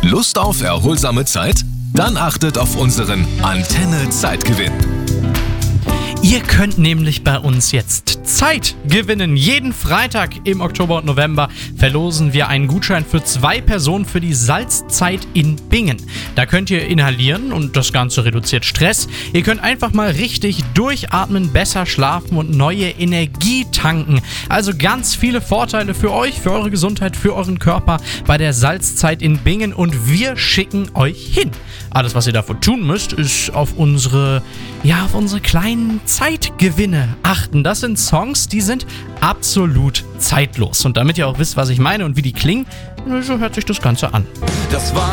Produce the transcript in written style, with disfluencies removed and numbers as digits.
Lust auf erholsame Zeit? Dann achtet auf unseren Antenne-Zeitgewinn. Ihr könnt nämlich bei uns jetzt Zeit gewinnen. Jeden Freitag im Oktober und November verlosen wir einen Gutschein für 2 Personen für die Salzzeit in Bingen. Da könnt ihr inhalieren und das Ganze reduziert Stress. Ihr könnt einfach mal richtig durchatmen, besser schlafen und neue Energie tanken. Also ganz viele Vorteile für euch, für eure Gesundheit, für euren Körper bei der Salzzeit in Bingen und wir schicken euch hin. Alles, was ihr dafür tun müsst, ist auf unsere kleinen Zeitgewinne achten. Das sind Songs, die sind absolut zeitlos. Und damit ihr auch wisst, was ich meine und wie die klingen, so hört sich das Ganze an. Das war